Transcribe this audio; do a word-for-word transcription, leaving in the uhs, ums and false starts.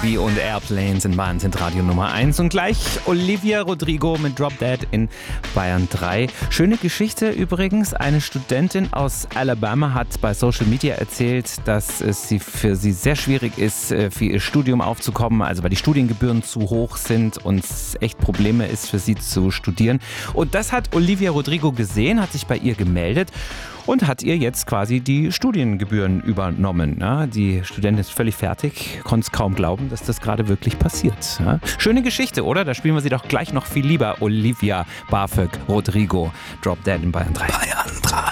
B und Airplanes in Bayern sind Radio Nummer eins. Und gleich Olivia Rodrigo mit Drop Dead in Bayern drei. Schöne Geschichte übrigens. Eine Studentin aus Alabama hat bei Social Media erzählt, dass es für sie sehr schwierig ist, für ihr Studium aufzukommen. Also weil die Studiengebühren zu hoch sind und es echt Probleme ist für sie zu studieren. Und das hat Olivia Rodrigo gesehen, hat sich bei ihr gemeldet und hat ihr jetzt quasi die Studiengebühren übernommen. Ja, die Studentin ist völlig fertig, konnte es kaum glauben, dass das gerade wirklich passiert. Ja, schöne Geschichte, oder? Da spielen wir sie doch gleich noch viel lieber. Olivia BAföG Rodrigo, Drop Dead in Bayern drei. Bayern drei.